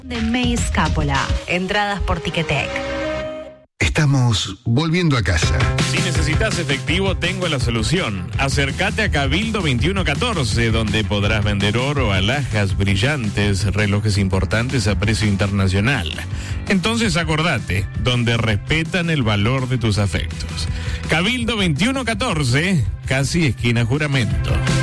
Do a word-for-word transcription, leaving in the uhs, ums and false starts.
De May Escápola. Entradas por Ticketek. Estamos volviendo a casa. Si necesitas efectivo, tengo la solución. Acércate a Cabildo veintiuno catorce, donde podrás vender oro, alhajas brillantes, relojes importantes a precio internacional. Entonces acordate, donde respetan el valor de tus afectos. Cabildo veintiuno catorce, casi esquina Juramento.